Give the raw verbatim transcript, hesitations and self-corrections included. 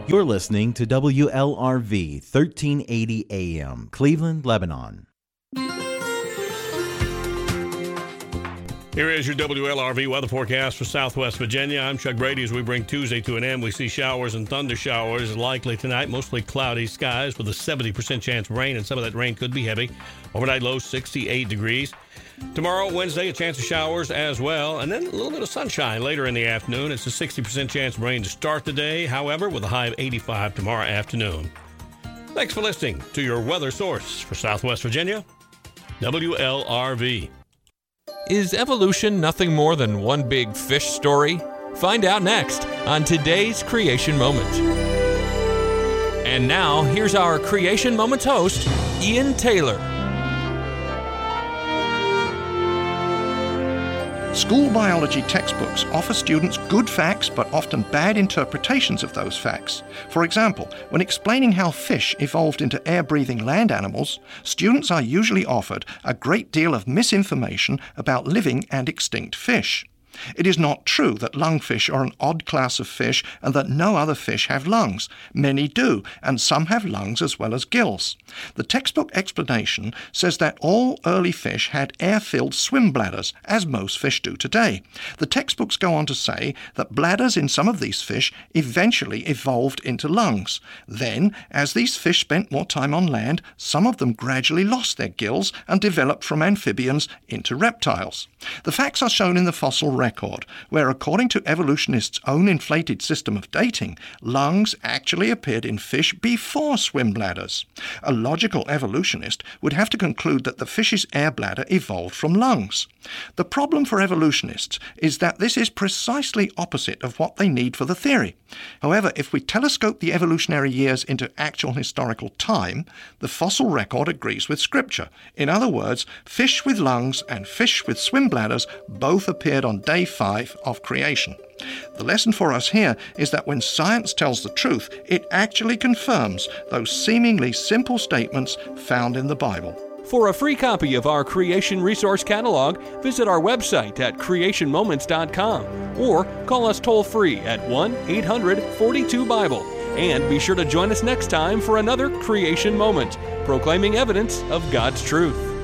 You're listening to W L R V thirteen eighty A M, Cleveland, Lebanon. Here is your W L R V weather forecast for Southwest Virginia. I'm Chuck Brady. As we bring Tuesday to an end, we see showers and thunder showers likely tonight. Mostly cloudy skies with a seventy percent chance of rain, and some of that rain could be heavy. Overnight low sixty-eight degrees. Tomorrow, Wednesday, a chance of showers as well, and then a little bit of sunshine later in the afternoon. It's a sixty percent chance of rain to start the day, however, with a high of eighty-five tomorrow afternoon. Thanks for listening to your weather source for Southwest Virginia, W L R V. Is evolution nothing more than one big fish story? Find out next on today's Creation Moment. And now, here's our Creation Moments host, Ian Taylor. School biology textbooks offer students good facts but often bad interpretations of those facts. For example, when explaining how fish evolved into air-breathing land animals, students are usually offered a great deal of misinformation about living and extinct fish. It is not true that lungfish are an odd class of fish and that no other fish have lungs. Many do, and some have lungs as well as gills. The textbook explanation says that all early fish had air-filled swim bladders, as most fish do today. The textbooks go on to say that bladders in some of these fish eventually evolved into lungs. Then, as these fish spent more time on land, some of them gradually lost their gills and developed from amphibians into reptiles. The facts are shown in the fossil record. Record, where, according to evolutionists' own inflated system of dating, lungs actually appeared in fish before swim bladders. A logical evolutionist would have to conclude that the fish's air bladder evolved from lungs. The problem for evolutionists is that this is precisely opposite of what they need for the theory. However, if we telescope the evolutionary years into actual historical time, the fossil record agrees with Scripture. In other words, fish with lungs and fish with swim bladders both appeared on day five of creation. The lesson for us here is that when science tells the truth, it actually confirms those seemingly simple statements found in the Bible. For a free copy of our Creation Resource Catalog, visit our website at creation moments dot com or call us toll-free at one eight hundred forty-two Bible. And be sure to join us next time for another Creation Moment, proclaiming evidence of God's truth.